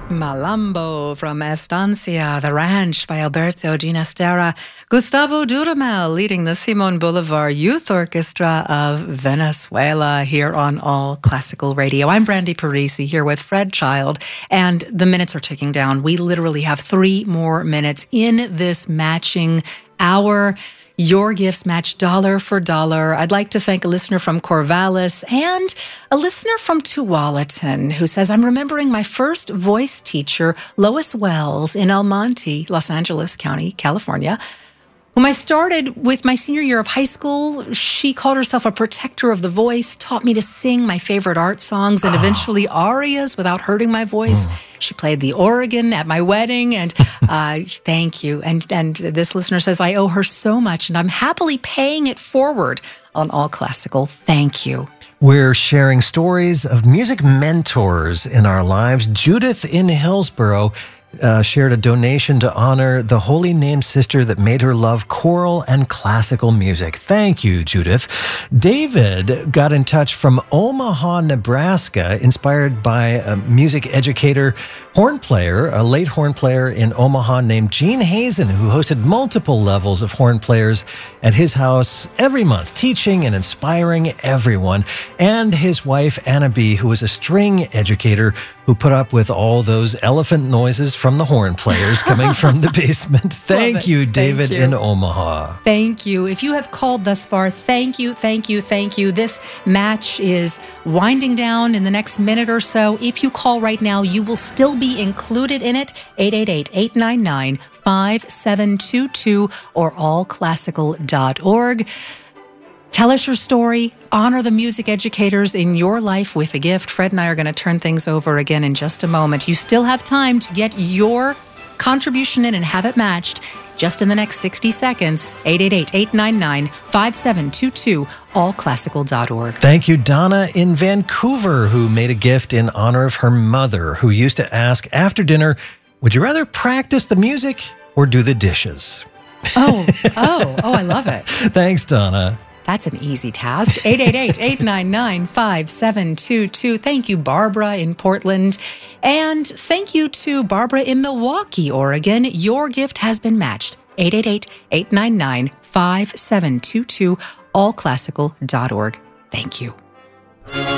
Malambo from Estancia, The Ranch by Alberto Ginastera. Gustavo Dudamel leading the Simon Bolivar Youth Orchestra of Venezuela here on All Classical Radio. I'm Brandy Parisi here with Fred Child, and the minutes are ticking down. We literally have 3 more minutes in this matching hour. Your gifts match dollar for dollar. I'd like to thank a listener from Corvallis and a listener from Tualatin who says, I'm remembering my first voice teacher, Lois Wells, in El Monte, Los Angeles County, California, whom I started with my senior year of high school. She called herself a protector of the voice, taught me to sing my favorite art songs and eventually arias without hurting my voice. She played the organ at my wedding, and thank you. And this listener says, I owe her so much, and I'm happily paying it forward on All Classical. Thank you. We're sharing stories of music mentors in our lives. Judith in Hillsborough shared a donation to honor the holy named sister that made her love choral and classical music. Thank you, Judith. David got in touch from Omaha, Nebraska, inspired by a music educator, horn player, a late horn player in Omaha named Gene Hazen, who hosted multiple levels of horn players at his house every month, teaching and inspiring everyone. And his wife, Anna B., who was a string educator who put up with all those elephant noises from the horn players coming from the basement. Thank you, David in Omaha. Thank you. If you have called thus far, thank you, thank you, thank you. This match is winding down in the next minute or so. If you call right now, you will still be included in it. 888-899-5722 or allclassical.org. Tell us your story. Honor the music educators in your life with a gift. Fred and I are going to turn things over again in just a moment. You still have time to get your contribution in and have it matched just in the next 60 seconds. 888-899-5722, allclassical.org. Thank you, Donna in Vancouver, who made a gift in honor of her mother, who used to ask after dinner, would you rather practice the music or do the dishes? Oh, I love it. Thanks, Donna. That's an easy task. 888-899-5722. Thank you, Barbara in Portland. And thank you to Barbara in Milwaukee, Oregon. Your gift has been matched. 888-899-5722, allclassical.org. Thank you.